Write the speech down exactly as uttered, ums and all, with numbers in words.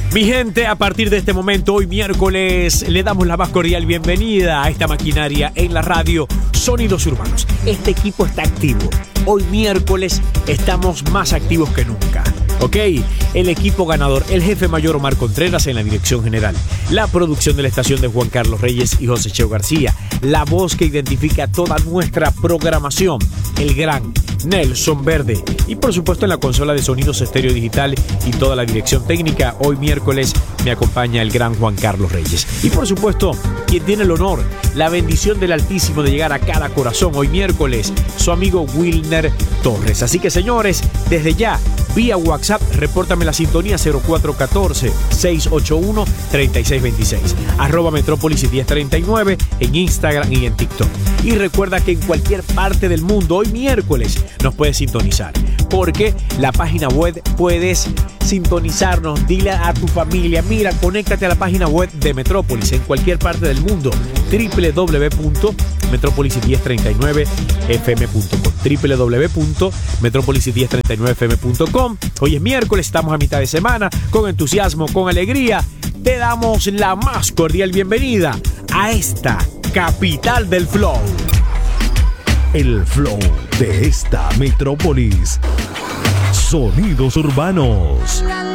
Mi gente, a partir de este momento, hoy miércoles, le damos la más cordial bienvenida a esta maquinaria en la radio Sonidos Urbanos. Este equipo está activo. Hoy miércoles estamos más activos que nunca. Ok, el equipo ganador, el jefe mayor Omar Contreras en la dirección general, la producción de la estación de Juan Carlos Reyes y José Cheo García, la voz que identifica toda nuestra programación, el gran Nelson Verde, y por supuesto en la consola de sonidos estéreo digital y toda la dirección técnica, hoy miércoles me acompaña el gran Juan Carlos Reyes. Y por supuesto, quien tiene el honor, la bendición del Altísimo de llegar a cada corazón hoy miércoles, su amigo Wilner Torres. Así que señores, desde ya, vía WhatsApp, repórtame la sintonía cero cuatro uno cuatro, seis ocho uno, tres seis dos seis, arroba Metrópolis diez treinta y nueve en Instagram y en TikTok. Y recuerda que en cualquier parte del mundo, hoy miércoles, nos puedes sintonizar, porque la página web puedes sintonizarnos, dile a tu familia, mira, conéctate a la página web de Metrópolis en cualquier parte del mundo, doble u doble u doble u punto metrópolis diez treinta y nueve f m punto com, doble u doble u doble u punto metrópolis diez treinta y nueve f m punto com. Hoy es miércoles, estamos a mitad de semana, con entusiasmo, con alegría, te damos la más cordial bienvenida a esta capital del flow. El flow de esta metrópolis. Sonidos Urbanos.